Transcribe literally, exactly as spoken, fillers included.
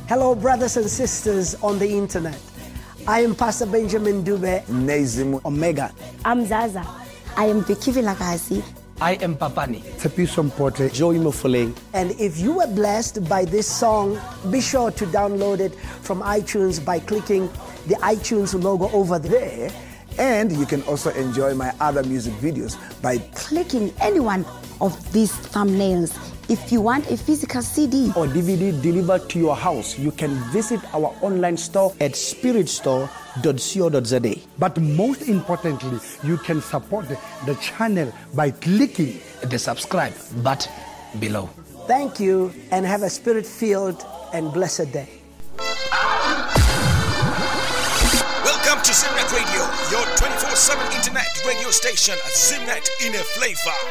Hello, brothers and sisters on the internet. I am Pastor Benjamin Dube. Nezim Omega. I'm Zaza. I am Vicky Vilagasi. I am Papani. Tsepiso Mpote. Joey Mofuleng. And if you were blessed by this song, be sure to download it from iTunes by clicking the iTunes logo over there. And you can also enjoy my other music videos by clicking any one of these thumbnails. If you want a physical C D or D V D delivered to your house, you can visit our online store at spirit store dot co dot z a. But most importantly, you can support the, the channel by clicking the subscribe button below. Thank you, and have a spirit-filled and blessed day. Welcome to Zimnet Radio, your twenty-four seven internet radio station at Zimnet in a flavor.